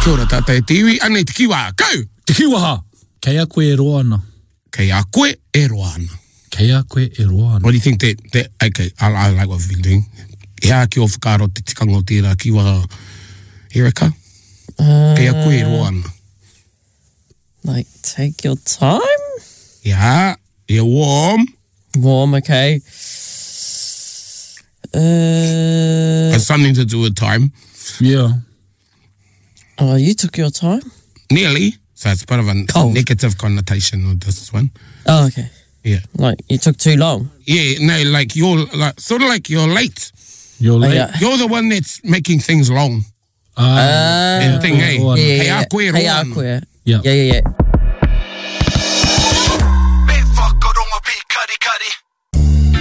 Kia ora tata e tiwi, anei te kiwa, kau! Te kiwaha. Kei a koe e roa ana. Kei a koe e roa ana. Kei a koe e roa ana. What do you think that okay, I like what we've been doing. Ea ki o whakaro te tikanga o tērā kiwa Erika. Kei a koe e roa ana. Like, take your time? Yeah, you're warm. Warm, okay. Has something to do with time. Yeah. Oh, you took your time? Nearly. So it's part of a negative connotation with this one. Oh, okay. Yeah. Like, you took too long? Yeah, no, like you're like sort of like you're late. You're late. Yeah. You're the one that's making things long. And thing, hey. Yeah. Kei a koe e roa Kei a ana. koe. Yeah. Yeah.